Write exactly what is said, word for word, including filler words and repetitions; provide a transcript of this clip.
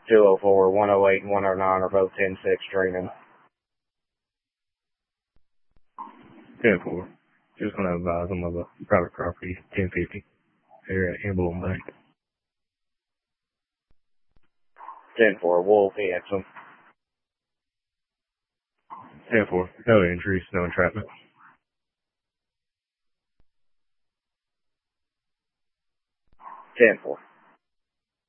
two oh four, one oh eight, and one oh nine are both ten six training. ten four. Just want to advise them of a private property, ten fifty, here at Emblem Bank. ten four, Wolf Handsome. ten four. No injuries, no entrapment. ten four.